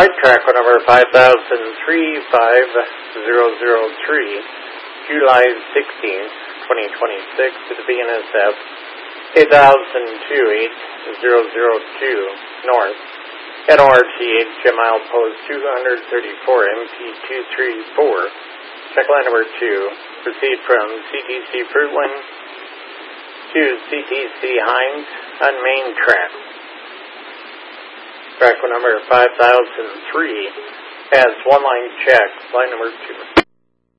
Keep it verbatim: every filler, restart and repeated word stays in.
Pipe track number five thousand three five zero zero three, July sixteenth, twenty twenty-six, to the B N S F eight thousand two eight zero zero two north, at O R T H milepost two thirty-four M P two thirty-four, check line number two, proceed from C T C Fruitland to C T C Hines on main track. Track number five thousand three has one line check, line number two.